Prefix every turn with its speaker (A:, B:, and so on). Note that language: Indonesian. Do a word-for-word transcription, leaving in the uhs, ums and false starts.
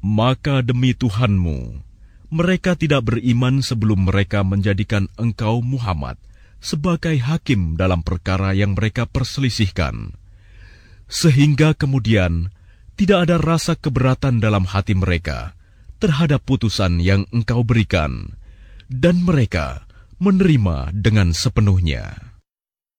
A: Maka demi Tuhanmu, mereka tidak beriman sebelum mereka menjadikan engkau Muhammad sebagai hakim dalam perkara yang mereka perselisihkan. Sehingga kemudian tidak ada rasa keberatan dalam hati mereka terhadap putusan yang engkau berikan, dan mereka menerima dengan sepenuhnya.